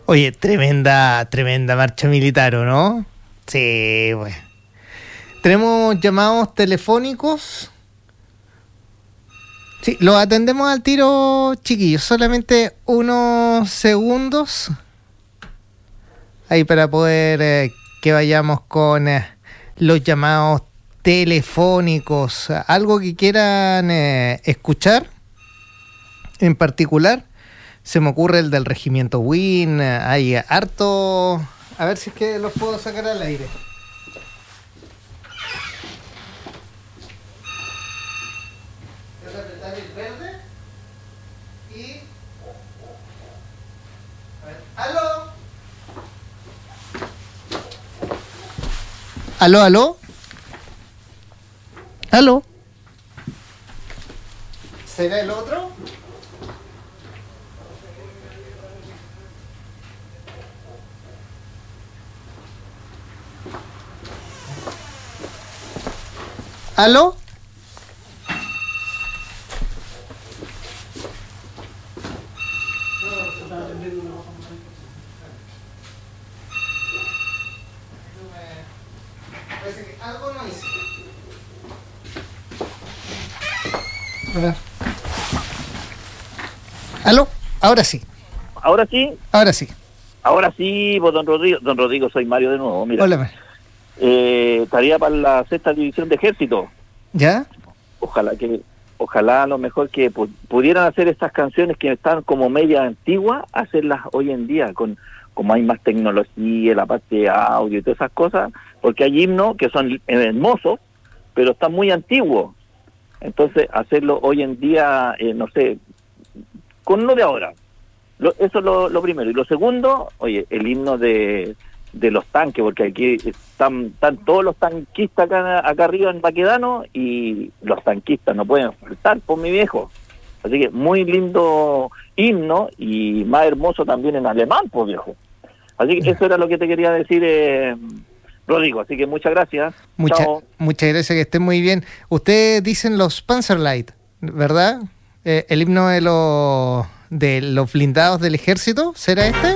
Oye, tremenda marcha militar, ¿o no? Sí, pues. Tenemos llamados telefónicos. Sí, los atendemos al tiro, chiquillos. Solamente unos segundos. Ahí para poder que vayamos con los llamados telefónicos. ¿Algo que quieran escuchar en particular? Se me ocurre el del regimiento Win. Hay harto. A ver si es que los puedo sacar al aire. Es apretar el verde y. A ver. ¡Aló! ¿Aló, aló? ¿Aló? ¿Será el otro? ¿Aló? Parece que algo no hice. A ver. ¿Aló? Ahora sí. ¿Ahora sí? Ahora sí. Ahora sí, pues don Rodrigo, soy Mario de nuevo. Mira, Hola, Mario. estaría para la 6ª División de Ejército. ¿Ya? Ojalá a lo mejor que pudieran hacer estas canciones que están como media antiguas, hacerlas hoy en día, como hay más tecnología, la parte de audio y todas esas cosas, porque hay himnos que son hermosos, pero están muy antiguos. Entonces, hacerlo hoy en día, no sé, con lo de ahora. Eso es lo primero. Y lo segundo, oye, el himno de los tanques, porque aquí están todos los tanquistas acá arriba en Baquedano, y los tanquistas no pueden faltar, por mi viejo. Así que muy lindo himno, y más hermoso también en alemán, por viejo. Así que eso era lo que te quería decir, Rodrigo. Así que muchas gracias. Muchas gracias, que estén muy bien. Ustedes dicen los Panzerlight, ¿verdad? El himno de los blindados del ejército, ¿será este?